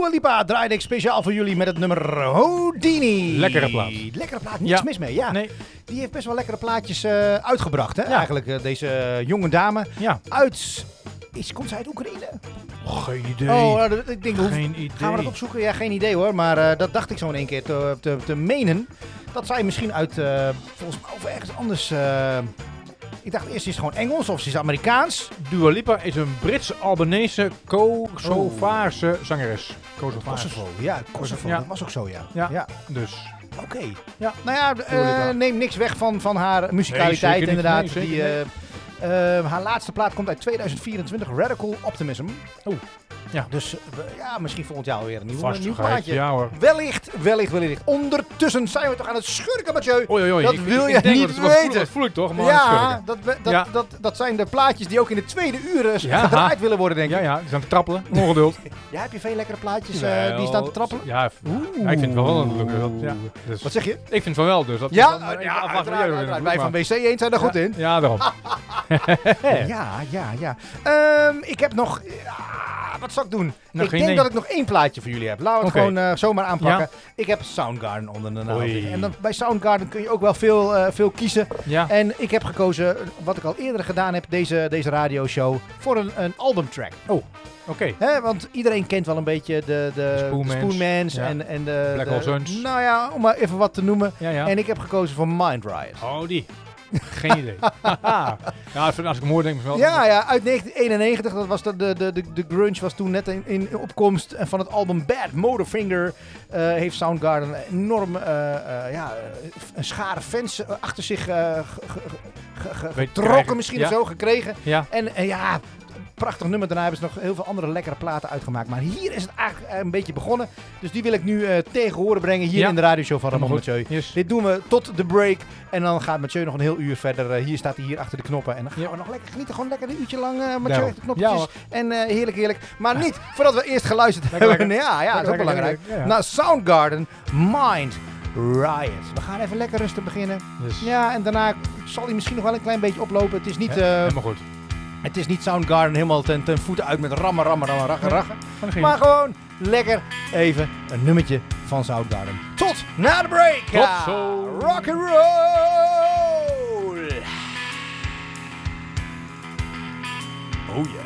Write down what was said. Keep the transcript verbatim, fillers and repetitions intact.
Dua Lipa draaide ik speciaal voor jullie met het nummer Houdini. Lekkere plaat. Lekkere plaat, niks Ja. mis mee. Ja. Nee. Die heeft best wel lekkere plaatjes uh, uitgebracht, hè? Ja. Eigenlijk, uh, deze uh, jonge dame. Ja. Uit... Is, komt zij uit Oekraïne? Geen idee. Oh, nou, dat- ik denk, hoe, Geen idee. gaan we dat opzoeken? Ja, geen idee hoor. Maar uh, dat dacht ik zo in één keer te, te, te menen. Dat zij misschien uit, uh, volgens mij, of ergens anders... Uh, ik dacht eerst is het gewoon Engels of ze is Amerikaans. Dua Lipa is een Brits-Albanese Kosovaarse zangeres. Kosovaarse. Kosovo, ja, Kosovo. Ja. Dat was ook zo, ja. Ja. ja. Dus. Oké. Ja. Nou ja, Lipa. uh, neem niks weg van, van haar musicaliteit Nee, zeker niet. inderdaad. Nee, zeker die, uh, uh, haar laatste plaat komt uit tweeduizend vierentwintig, Radical Optimism. Oh. Ja. Dus uh, ja, misschien volgend jaar weer een nieuw, Vast een nieuw geit, plaatje. ja hoor. Wellicht, wellicht, wellicht. Ondertussen zijn we toch aan het schurken, Mathieu. Oei, oei, oei. Dat ik, wil ik je denk niet dat, wat voel- weten. Dat voel ik toch, maar Ja, dat, we- dat, Ja. Dat, dat zijn de plaatjes die ook in de tweede uur uh, Ja. gedraaid willen worden, denk ik. Ja, ja, die staan te trappelen. Ongeduld. Ja, heb je veel lekkere plaatjes uh, Wel, die staan te trappelen? Ja, f- ja, ik vind het wel een leuke. dat- Ja, dus. Wat zeg je? Ik vind van wel, dus dat Ja, is dan, uh, eh, ja, afwachten wat uiteraard, jij doet uiteraard. natuurlijk, Wij van maar- W C één zijn er goed ja, in. Ja, daarom. Ja, ja, ja. Um, ik heb nog... ja, wat zal ik doen? Nog ik geen denk ding. dat ik nog één plaatje voor jullie heb. Laten we het Oké. gewoon uh, zomaar aanpakken. Ja. Ik heb Soundgarden onder de naam. Oei. En dan, bij Soundgarden kun je ook wel veel, uh, veel kiezen. Ja. En ik heb gekozen, wat ik al eerder gedaan heb, deze, deze radioshow, voor een, een albumtrack. Oké. Hè, want iedereen kent wel een beetje de, de, de Spoonmans. Spoonmans Ja. en, en de... Black de- Hole Suns. Nou ja, om maar even wat te noemen. Ja, ja. En ik heb gekozen voor Mind Riot. Oh, die. Geen idee. ja, als ik hem hoor, denk ik wel. Ja, ja, uit negentien eenennegentig, dat was de, de, de, de, de grunge was toen net in, in opkomst. En van het album Bad Motorfinger uh, heeft Soundgarden een enorm uh, uh, ja, een schare fans uh, achter zich uh, ge- ge- ge- ge- Weet getrokken, krijgen. misschien Ja. of zo, gekregen. Ja. En uh, ja, prachtig nummer. Daarna hebben ze nog heel veel andere lekkere platen uitgemaakt. Maar hier is het eigenlijk uh, een beetje begonnen. Dus die wil ik nu uh, tegen horen brengen hier Ja. in de radioshow van Ramon Helemaal Mathieu. Yes. Dit doen we tot de break. En dan gaat Mathieu nog een heel uur verder. Uh, hier staat hij hier achter de knoppen. En dan gaan Ja. we nog lekker genieten. Gewoon lekker een uurtje lang uh, Mathieu Daarom. achter de knopjes. Ja, hoor. en uh, heerlijk, heerlijk. Maar niet voordat we eerst geluisterd Lekker, hebben. lekker. Ja, ja, dat is ook Lekker, belangrijk. lekker, ja, ja. Naar Soundgarden, Mind Riot. We gaan even lekker rustig beginnen. Dus, Ja, en daarna zal hij misschien nog wel een klein beetje oplopen. Het is niet, hè, uh, helemaal goed. het is niet Soundgarden helemaal ten, ten voeten uit met rammen, rammen, rammen, rachen, rachen. Van de Maar gewoon lekker even een nummertje van Soundgarden. Tot na de break. Tot Ja, zo. rock and roll. Oh yeah.